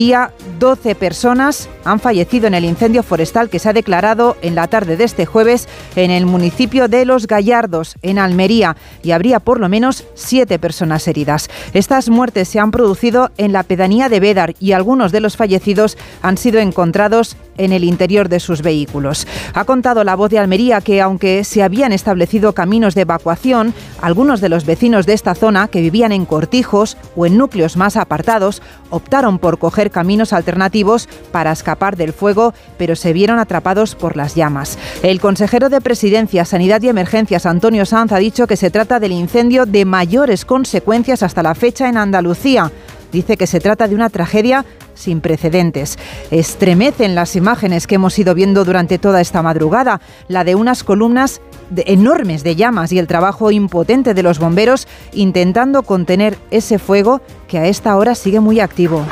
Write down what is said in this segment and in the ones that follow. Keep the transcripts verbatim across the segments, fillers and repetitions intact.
doce personas han fallecido en el incendio forestal que se ha declarado en la tarde de este jueves en el municipio de Los Gallardos, en Almería, y habría por lo menos siete personas heridas. Estas muertes se han producido en la pedanía de Bédar y algunos de los fallecidos han sido encontrados en el interior de sus vehículos. Ha contado La Voz de Almería que, aunque se habían establecido caminos de evacuación, algunos de los vecinos de esta zona, que vivían en cortijos o en núcleos más apartados, optaron por coger caminos alternativos para escapar del fuego, pero se vieron atrapados por las llamas. El consejero de Presidencia, Sanidad y Emergencias, Antonio Sanz, ha dicho que se trata del incendio de mayores consecuencias hasta la fecha en Andalucía. Dice que se trata de una tragedia sin precedentes. Estremecen las imágenes que hemos ido viendo durante toda esta madrugada, la de unas columnas de, enormes de llamas y el trabajo impotente de los bomberos intentando contener ese fuego que a esta hora sigue muy activo.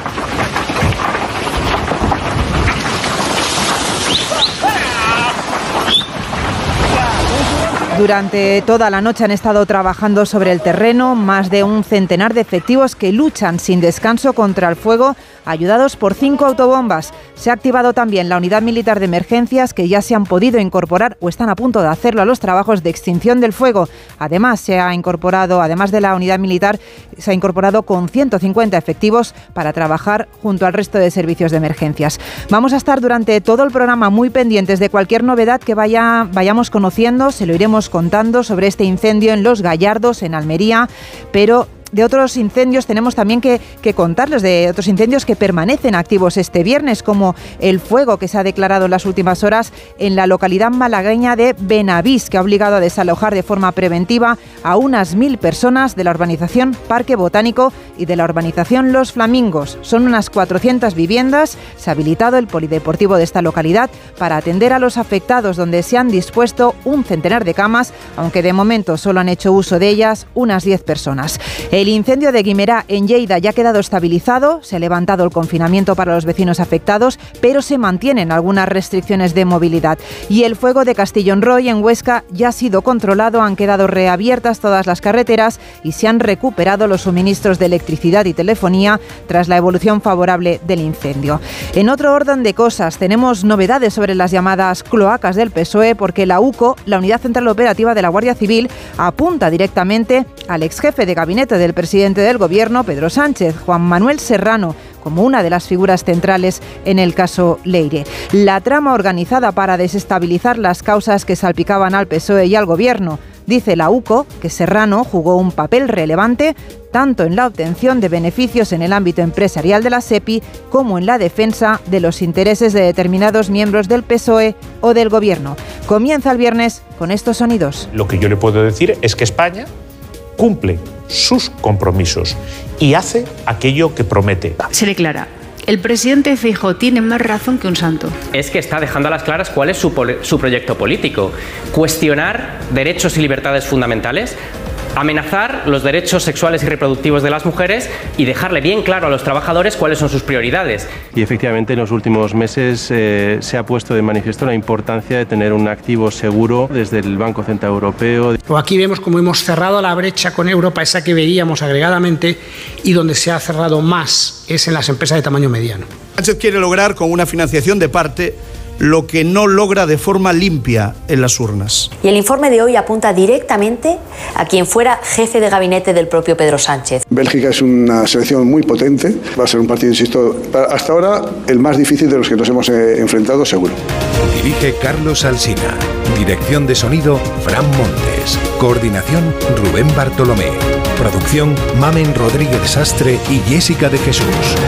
Durante toda la noche han estado trabajando sobre el terreno más de un centenar de efectivos que luchan sin descanso contra el fuego, ayudados por cinco autobombas. Se ha activado también la unidad militar de emergencias, que ya se han podido incorporar o están a punto de hacerlo a los trabajos de extinción del fuego. Además, se ha incorporado, además de la unidad militar, se ha incorporado con ciento cincuenta efectivos para trabajar junto al resto de servicios de emergencias. Vamos a estar durante todo el programa muy pendientes de cualquier novedad que vaya, vayamos conociendo. Se lo iremos contando sobre este incendio en Los Gallardos, en Almería, pero de otros incendios tenemos también que, que contarles, de otros incendios que permanecen activos este viernes, como el fuego que se ha declarado en las últimas horas en la localidad malagueña de Benavís, que ha obligado a desalojar de forma preventiva a unas mil personas de la urbanización Parque Botánico y de la urbanización Los Flamingos. Son unas cuatrocientas viviendas. Se ha habilitado el polideportivo de esta localidad para atender a los afectados, donde se han dispuesto un centenar de camas, aunque de momento solo han hecho uso de ellas unas diez personas. El incendio de Guimerá, en Lleida, ya ha quedado estabilizado. Se ha levantado el confinamiento para los vecinos afectados, pero se mantienen algunas restricciones de movilidad. Y el fuego de Castellonroy, en Huesca, ya ha sido controlado. Han quedado reabiertas todas las carreteras y se han recuperado los suministros de electricidad y telefonía tras la evolución favorable del incendio. En otro orden de cosas, tenemos novedades sobre las llamadas cloacas del P S O E, porque la U C O, la Unidad Central Operativa de la Guardia Civil, apunta directamente al exjefe de gabinete del presidente del Gobierno, Pedro Sánchez, Juan Manuel Serrano, como una de las figuras centrales en el caso Leire. La trama organizada para desestabilizar las causas que salpicaban al P S O E y al Gobierno. Dice la U C O que Serrano jugó un papel relevante tanto en la obtención de beneficios en el ámbito empresarial de la SEPI como en la defensa de los intereses de determinados miembros del P S O E o del Gobierno. Comienza el viernes con estos sonidos. Lo que yo le puedo decir es que España cumple sus compromisos y hace aquello que promete. Se declara: el presidente Feijóo tiene más razón que un santo. Es que está dejando a las claras cuál es su, su proyecto político. Cuestionar derechos y libertades fundamentales, amenazar los derechos sexuales y reproductivos de las mujeres y dejarle bien claro a los trabajadores cuáles son sus prioridades. Y efectivamente en los últimos meses eh, se ha puesto de manifiesto la importancia de tener un activo seguro desde el Banco Central Europeo. Aquí vemos cómo hemos cerrado la brecha con Europa, esa que veíamos agregadamente, y donde se ha cerrado más es en las empresas de tamaño mediano. Sánchez quiere lograr con una financiación de parte lo que no logra de forma limpia en las urnas. Y el informe de hoy apunta directamente a quien fuera jefe de gabinete del propio Pedro Sánchez. Bélgica es una selección muy potente, va a ser un partido, insisto, hasta ahora el más difícil de los que nos hemos eh, enfrentado, seguro. Dirige Carlos Alsina. Dirección de sonido, Fran Montes. Coordinación, Rubén Bartolomé. Producción, Mamen Rodríguez Sastre y Jessica de Jesús.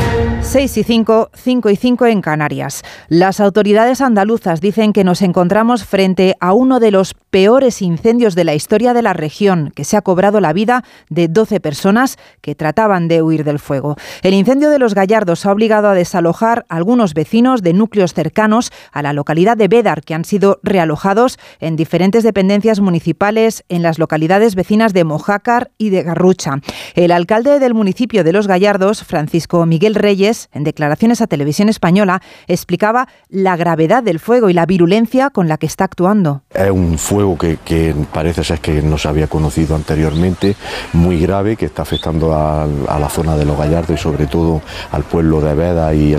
seis y cinco, cinco y cinco en Canarias. Las autoridades andaluzas dicen que nos encontramos frente a uno de los peores incendios de la historia de la región, que se ha cobrado la vida de doce personas que trataban de huir del fuego. El incendio de Los Gallardos ha obligado a desalojar a algunos vecinos de núcleos cercanos a la localidad de Bédar, que han sido realojados en diferentes dependencias municipales en las localidades vecinas de Mojácar y de Garrucha. El alcalde del municipio de Los Gallardos, Francisco Miguel Reyes, en declaraciones a Televisión Española, explicaba la gravedad del fuego y la virulencia con la que está actuando. Es un fuego que, que parece ser que no se había conocido anteriormente, muy grave, que está afectando a, a la zona de Los Gallardos y sobre todo al pueblo de Bédar y